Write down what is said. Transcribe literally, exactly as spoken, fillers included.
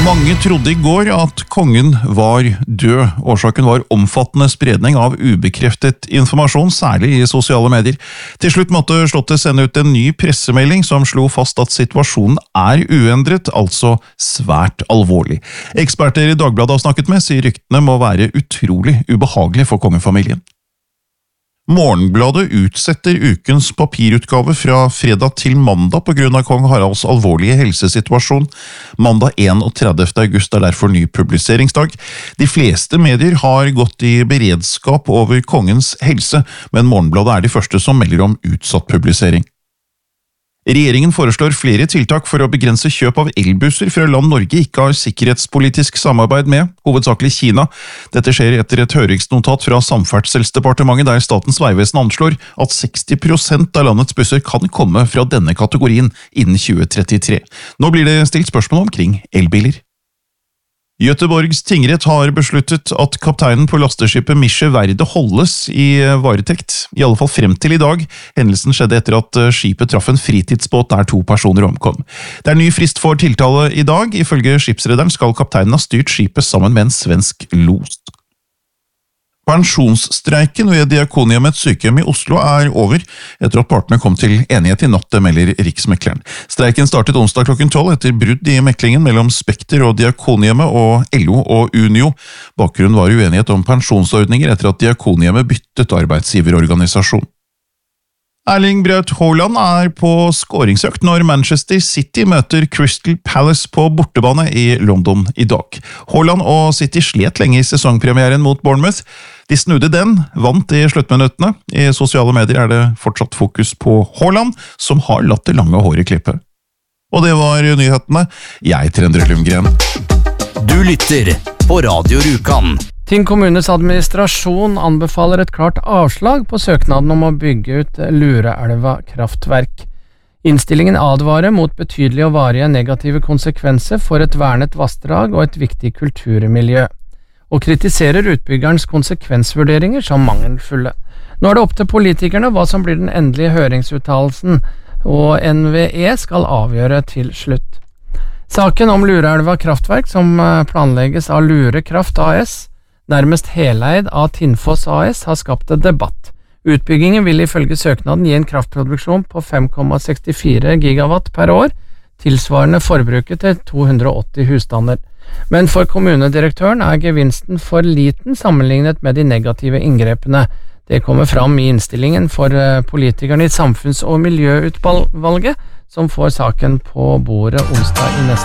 Mange trodde i går at kongen var død. Årsaken var omfattende spredning av ubekreftet informasjon, særlig i sosiale medier. Til slutt måtte Slottet sende ut en ny pressemelding som slo fast at situasjonen er uendret, altså svært alvorlig. Eksperter i Dagbladet har snakket med, sier ryktene må være utrolig ubehagelig for kongefamilien. Morgenbladet utsetter ukens papirutgave fra fredag til mandag på grunn av kong Haralds alvorlige helsesituasjon. Mandag enogtredivte august er derfor ny publiseringsdag. De fleste medier har gått i beredskap over kongens helse, men Morgenbladet er de første som melder om utsatt publisering. Regjeringen foreslår flere tiltak for å begrense kjøp av elbusser fra land Norge ikke har sikkerhetspolitisk samarbeid med, hovedsakelig Kina. Dette skjer etter et høringsnotat fra Samferdselsdepartementet der Statens vegvesen anslår at seksti prosent av landets busser kan komme fra denne kategorien innen tjue trettitre. Nå blir det stilt spørsmål omkring elbiler. Göteborgs tingrett har besluttet at kapteinen på lasteskipet Mische Verde holdes i varetekt, i alle fall frem til i dag. Hendelsen skjedde etter at skipet traff en fritidsbåt der to personer omkom. Det er ny frist for tiltale i dag. Ifølge skipsrederen skal kapteinen ha styrt skipet sammen med en svensk los. Pensjonsstreiken ved Diakonhjemmets sykehjem i Oslo er over, etter at partene kom til enighet i natt, melder Riksmekleren. Streiken startet onsdag klokken tolv etter brudd i meklingen mellom Spekter og Diakonhjemmet og L O og Unio. Bakgrunnen var uenighet om pensjonsordninger etter at Diakonhjemmet byttet arbeidsgiverorganisasjon. Erling Braut Haaland er på skåringsøkt når Manchester City møter Crystal Palace på bortebane i London i dag. Haaland og City slet lenge i sesongpremieren mot Bournemouth. De snudde den, vant i sluttminuttene. I sosiale medier er det fortsatt fokus på Haaland, som har latt det lange håret klippe. Og det var nyhetene. Jeg er Endre Lundgren. Du lytter på Radio Rjukan. Tinn kommunes administrasjon anbefaler et klart avslag på søknaden om å bygge ut Lureelva kraftverk. Innstillingen advarer mot betydelige og varige negative konsekvenser for et vernet vassdrag og et viktig kulturmiljø, og kritiserer utbyggerens konsekvensvurderinger som mangelfulle. Nå er det opp til politikerne hva som blir den endelige høringsuttalelsen, og N V E skal avgjøre til slutt. Saken om Lureelva kraftverk, som planlegges av Lure Kraft A S, nærmest heleid av Tinnfoss A S, har skapt en debatt. Utbyggingen vil ifølge søknaden gi en kraftproduksjon på fem komma sekstifire gigawatt per år, tilsvarende forbruket til to hundre og åtti husstander. Men for kommunedirektøren er gevinsten for liten sammenlignet med de negative inngrepene. Det kommer fram i innstillingen for politikerne i Samfunns- og miljøutvalget, som får saken på bordet onsdag i neste